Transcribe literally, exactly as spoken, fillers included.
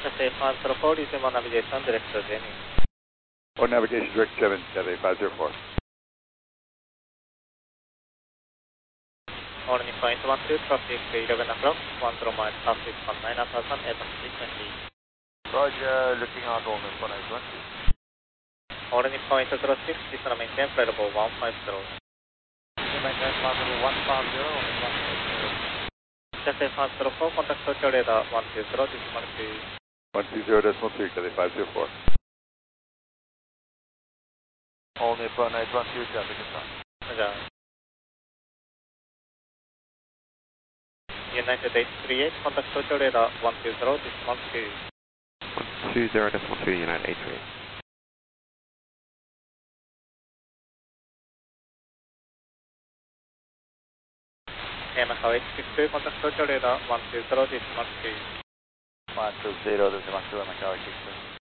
Cathay five zero four, resume on navigation, direct to Jenny. Or navigation direct seven, Cathay five zero four. Morning point one two, traffic eleven o'clock, one zero mile, traffic one nine thousand eight hundred twenty. Roger, looking out on the one eight one. Morning point zero six, listen maintain flight level one five zero. Maintain flight level one five zero on the one eight zero. Cathay five zero four, contact Tokyo radar one two zero, decimal three. one two zero decimal three, Cathay five zero four. All Nippon eight one two, traffic is fine. Roger. United eight three eight, contact Tokyo radar one two zero, decimal two. one two zero decimal two, United eight three eight. Macau eight six two, contact Tokyo radar one two zero, decimal two. one two zero, decimal two, Macau eight six two.